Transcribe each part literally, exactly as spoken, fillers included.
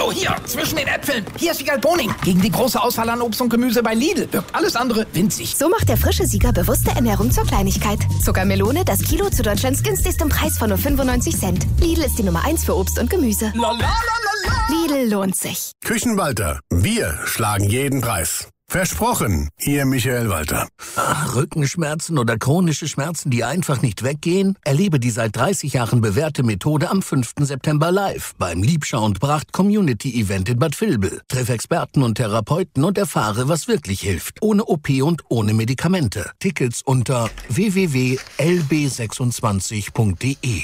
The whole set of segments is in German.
Hallo, hier, zwischen den Äpfeln. Hier ist Wiegald Boning. Gegen die große Auswahl an Obst und Gemüse bei Lidl wirkt alles andere winzig. So macht der frische Sieger bewusste Ernährung zur Kleinigkeit. Zuckermelone, das Kilo zu Deutschlands günstigstem Preis von nur fünfundneunzig Cent. Lidl ist die Nummer eins für Obst und Gemüse. La, la, la, la, la. Lidl lohnt sich. Küchenwalter, wir schlagen jeden Preis. Versprochen, Ihr Michael Walter. Ach, Rückenschmerzen oder chronische Schmerzen, die einfach nicht weggehen? Erlebe die seit dreißig Jahren bewährte Methode am fünften September live beim Liebschau und Bracht Community Event in Bad Vilbel. Triff Experten und Therapeuten und erfahre, was wirklich hilft. Ohne O P und ohne Medikamente. Tickets unter w w w punkt l b sechsundzwanzig punkt d e.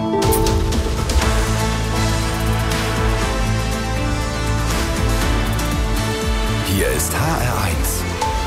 Hier ist H R eins.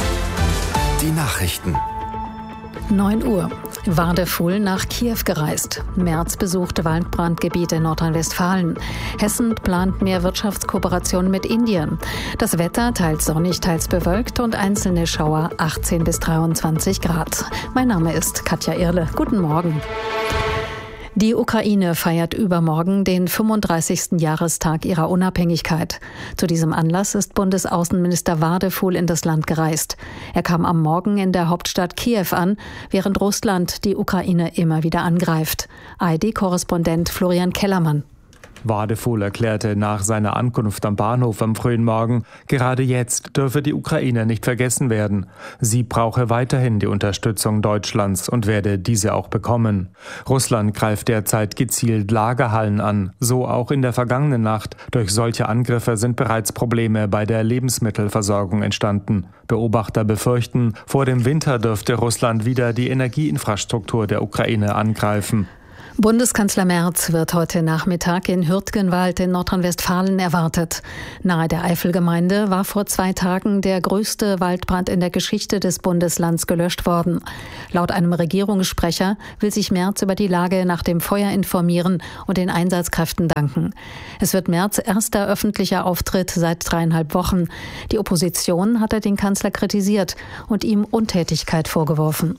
Die Nachrichten. neun Uhr. Wardefuhl nach Kiew gereist. Merz besuchte Waldbrandgebiete in Nordrhein-Westfalen. Hessen plant mehr Wirtschaftskooperation mit Indien. Das Wetter teils sonnig, teils bewölkt und einzelne Schauer achtzehn bis dreiundzwanzig Grad. Mein Name ist Katja Irle. Guten Morgen. Die Ukraine feiert übermorgen den fünfunddreißigsten Jahrestag ihrer Unabhängigkeit. Zu diesem Anlass ist Bundesaußenminister Wardefuhl in das Land gereist. Er kam am Morgen in der Hauptstadt Kiew an, während Russland die Ukraine immer wieder angreift. A R D-Korrespondent Florian Kellermann. Wardefuhl erklärte nach seiner Ankunft am Bahnhof am frühen Morgen, gerade jetzt dürfe die Ukraine nicht vergessen werden. Sie brauche weiterhin die Unterstützung Deutschlands und werde diese auch bekommen. Russland greift derzeit gezielt Lagerhallen an, so auch in der vergangenen Nacht. Durch solche Angriffe sind bereits Probleme bei der Lebensmittelversorgung entstanden. Beobachter befürchten, vor dem Winter dürfte Russland wieder die Energieinfrastruktur der Ukraine angreifen. Bundeskanzler Merz wird heute Nachmittag in Hürtgenwald in Nordrhein-Westfalen erwartet. Nahe der Eifelgemeinde war vor zwei Tagen der größte Waldbrand in der Geschichte des Bundeslands gelöscht worden. Laut einem Regierungssprecher will sich Merz über die Lage nach dem Feuer informieren und den Einsatzkräften danken. Es wird Merz erster öffentlicher Auftritt seit dreieinhalb Wochen. Die Opposition hatte den Kanzler kritisiert und ihm Untätigkeit vorgeworfen.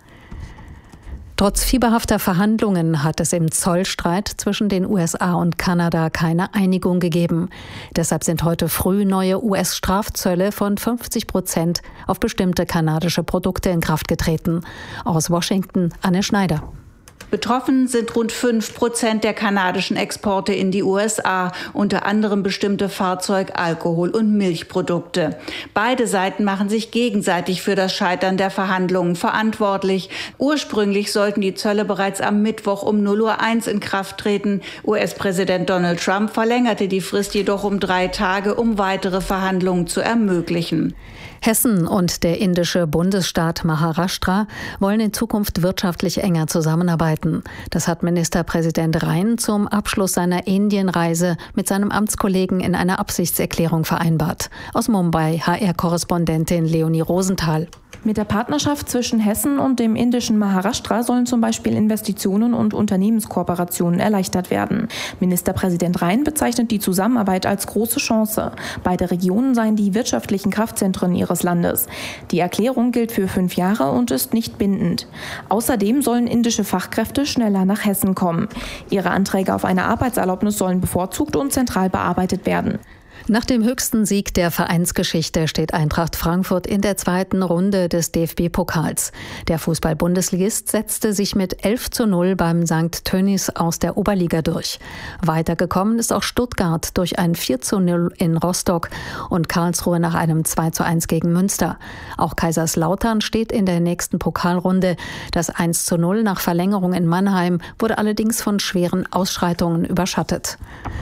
Trotz fieberhafter Verhandlungen hat es im Zollstreit zwischen den U S A und Kanada keine Einigung gegeben. Deshalb sind heute früh neue U S-Strafzölle von fünfzig Prozent auf bestimmte kanadische Produkte in Kraft getreten. Aus Washington Anne Schneider. Betroffen sind rund fünf Prozent der kanadischen Exporte in die U S A, unter anderem bestimmte Fahrzeug-, Alkohol- und Milchprodukte. Beide Seiten machen sich gegenseitig für das Scheitern der Verhandlungen verantwortlich. Ursprünglich sollten die Zölle bereits am Mittwoch um null Uhr eins in Kraft treten. U S-Präsident Donald Trump verlängerte die Frist jedoch um drei Tage, um weitere Verhandlungen zu ermöglichen. Hessen und der indische Bundesstaat Maharashtra wollen in Zukunft wirtschaftlich enger zusammenarbeiten. Das hat Ministerpräsident Rhein zum Abschluss seiner Indienreise mit seinem Amtskollegen in einer Absichtserklärung vereinbart. Aus Mumbai H R-Korrespondentin Leonie Rosenthal. Mit der Partnerschaft zwischen Hessen und dem indischen Maharashtra sollen zum Beispiel Investitionen und Unternehmenskooperationen erleichtert werden. Ministerpräsident Rhein bezeichnet die Zusammenarbeit als große Chance. Beide Regionen seien die wirtschaftlichen Kraftzentren ihres Landes. Die Erklärung gilt für fünf Jahre und ist nicht bindend. Außerdem sollen indische Fachkräfte schneller nach Hessen kommen. Ihre Anträge auf eine Arbeitserlaubnis sollen bevorzugt und zentral bearbeitet werden. Nach dem höchsten Sieg der Vereinsgeschichte steht Eintracht Frankfurt in der zweiten Runde des D F B-Pokals. Der Fußball-Bundesligist setzte sich mit elf zu null beim Sankt Tönnies aus der Oberliga durch. Weitergekommen ist auch Stuttgart durch ein vier zu null in Rostock und Karlsruhe nach einem zwei zu eins gegen Münster. Auch Kaiserslautern steht in der nächsten Pokalrunde. Das eins zu null nach Verlängerung in Mannheim wurde allerdings von schweren Ausschreitungen überschattet.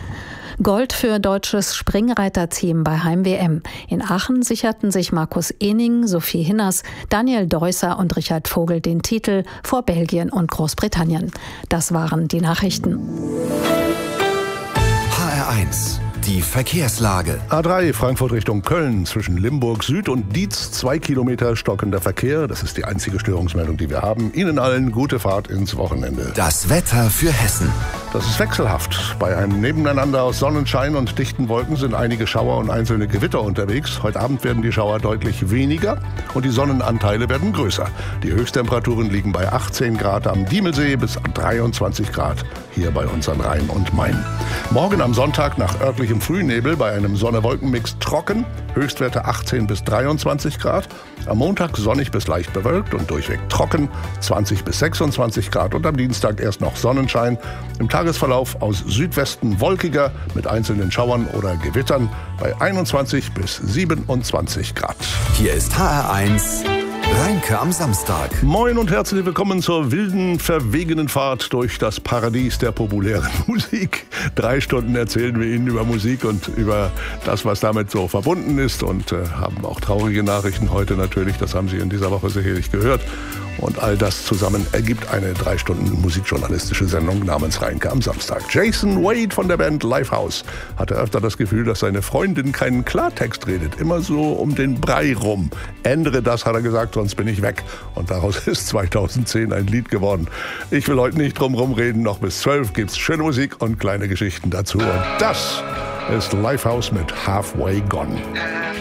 Gold für deutsches Springreiterteam bei Heim-W M. In Aachen sicherten sich Markus Ening, Sophie Hinners, Daniel Deusser und Richard Vogel den Titel vor Belgien und Großbritannien. Das waren die Nachrichten. H R eins. Die Verkehrslage. A drei Frankfurt Richtung Köln zwischen Limburg Süd und Dietz. Zwei Kilometer stockender Verkehr. Das ist die einzige Störungsmeldung, die wir haben. Ihnen allen gute Fahrt ins Wochenende. Das Wetter für Hessen. Das ist wechselhaft. Bei einem Nebeneinander aus Sonnenschein und dichten Wolken sind einige Schauer und einzelne Gewitter unterwegs. Heute Abend werden die Schauer deutlich weniger und die Sonnenanteile werden größer. Die Höchsttemperaturen liegen bei achtzehn Grad am Diemelsee bis dreiundzwanzig Grad hier bei uns an Rhein und Main. Morgen am Sonntag nach örtlichem Frühnebel bei einem Sonne-Wolken-Mix trocken, Höchstwerte achtzehn bis dreiundzwanzig Grad. Am Montag sonnig bis leicht bewölkt und durchweg trocken, zwanzig bis sechsundzwanzig Grad. Und am Dienstag erst noch Sonnenschein. Im Tagesverlauf aus Südwesten wolkiger mit einzelnen Schauern oder Gewittern bei einundzwanzig bis siebenundzwanzig Grad. Hier ist H R eins Rheinke am Samstag. Moin und herzlich willkommen zur wilden, verwegenen Fahrt durch das Paradies der populären Musik. Drei Stunden erzählen wir Ihnen über Musik und über das, was damit so verbunden ist und äh, haben auch traurige Nachrichten heute natürlich. Das haben Sie in dieser Woche sicherlich gehört. Und all das zusammen ergibt eine drei Stunden musikjournalistische Sendung namens Rheinke am Samstag. Jason Wade von der Band Lifehouse hatte öfter das Gefühl, dass seine Freundin keinen Klartext redet. Immer so um den Brei rum. Ändere das, hat er gesagt, sonst bin ich weg. Und daraus ist zweitausendzehn ein Lied geworden. Ich will heute nicht drum rumreden. Noch bis zwölf gibt's schöne Musik und kleine Geschichten dazu. Und das ist Lifehouse mit Halfway Gone.